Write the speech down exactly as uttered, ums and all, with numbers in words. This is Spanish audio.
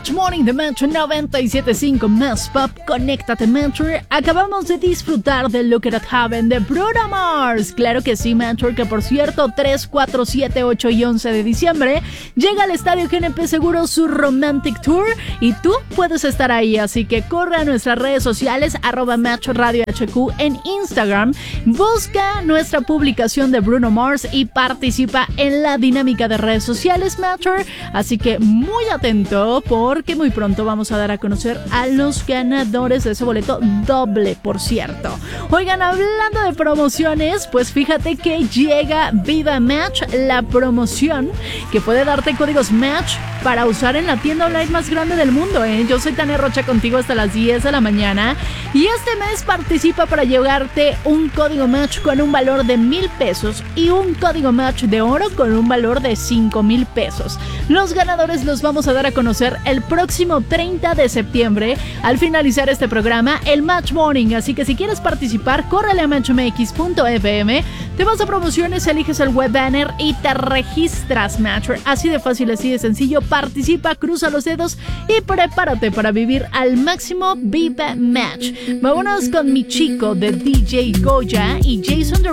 Match Morning de Metro noventa y siete punto cinco Más Pop, conéctate Metro. Acabamos de disfrutar de Look at Heaven de Bruno Mars. Claro que sí, Metro, que por cierto tres, cuatro, siete, ocho y once de diciembre llega al Estadio G N P Seguros su Romantic Tour y tú puedes estar ahí, así que corre a nuestras redes sociales arroba Metro Radio H Q en Instagram, busca nuestra publicación de Bruno Mars y participa en la dinámica de redes sociales Metro, así que muy atento porque muy pronto vamos a dar a conocer a los ganadores de ese boleto doble, por cierto. Oigan, hablando de promociones, pues fíjate que llega Viva Match, la promoción que puede darte códigos Match para usar en la tienda online más grande del mundo, ¿eh? Yo soy Tania Rocha contigo hasta las diez de la mañana y este mes participa para llevarte un código Match con un valor de mil pesos y un código Match de oro con un valor de cinco mil pesos. Los ganadores los vamos a dar a conocer el próximo treinta de septiembre al finalizar este programa, el Match Morning, así que si quieres participar, córrele a match m x punto f m, te vas a promociones, eliges el web banner y te registras, Match. Así de fácil, así de sencillo. Participa, cruza los dedos y prepárate para vivir al máximo Viva Match. Vámonos con Mi Chico de D J Goya y Jason